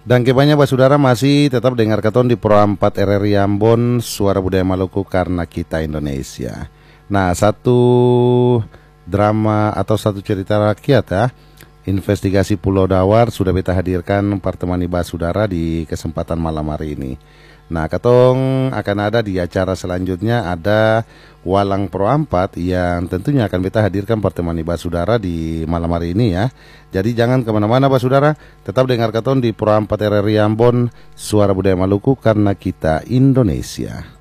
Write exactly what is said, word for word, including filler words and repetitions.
Dan kebanyakan basudara masih tetap dengar katon di Pro empat R R I Ambon, Suara Budaya Maluku karena kita Indonesia. Nah, satu drama atau satu cerita rakyat ya, investigasi Pulau Dawar sudah beta hadirkan pertemani basudara di kesempatan malam hari ini. Nah, katong akan ada di acara selanjutnya, ada Walang Pro empat yang tentunya akan beta hadirkan pertemani basudara di malam hari ini ya. Jadi jangan kemana-mana basudara, tetap dengar katon di Pro empat R R I Ambon, Suara Budaya Maluku karena kita Indonesia.